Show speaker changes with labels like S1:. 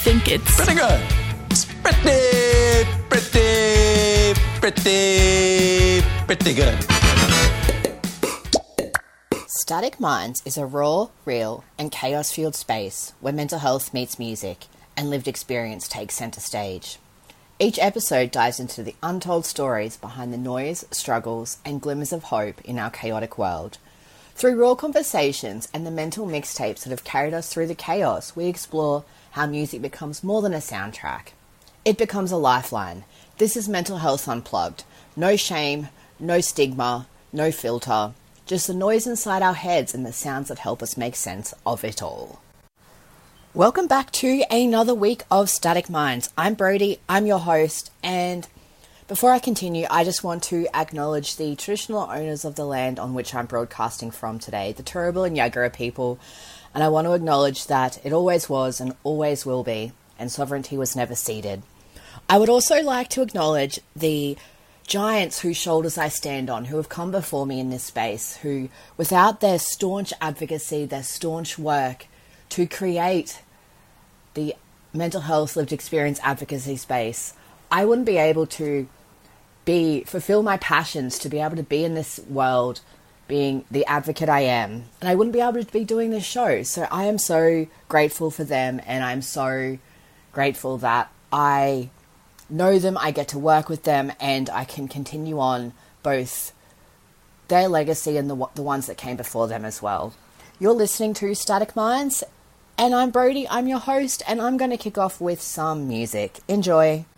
S1: think it's...
S2: Pretty good. It's pretty good.
S3: Static Minds is a raw, real, and chaos-fueled space where mental health meets music and lived experience takes centre stage. Each episode dives into the untold stories behind the noise, struggles, and glimmers of hope in our chaotic world. Through raw conversations and the mental mixtapes that have carried us through the chaos, we explore how music becomes more than a soundtrack. It becomes a lifeline. This is Mental Health Unplugged. No shame, no stigma, no filter. Just the noise inside our heads and the sounds that help us make sense of it all. Welcome back to another week of Static Minds. I'm Brody, I'm your host, and before I continue, I just want to acknowledge the traditional owners of the land on which I'm broadcasting from today, the Turrbal and Yagara people, and I want to acknowledge that it always was and always will be, and sovereignty was never ceded. I would also like to acknowledge the giants whose shoulders I stand on, who have come before me in this space, who, without their staunch advocacy, their staunch work to create the mental health lived experience advocacy space, I wouldn't be able to fulfill my passions, to be able to be in this world being the advocate I am, and I wouldn't be able to be doing this show. So I am so grateful for them, and I'm so grateful that I know them, I get to work with them, and I can continue on both their legacy and the ones that came before them as well. You're listening to Static Minds, and I'm Brody, I'm your host, and I'm going to kick off with some music. Enjoy.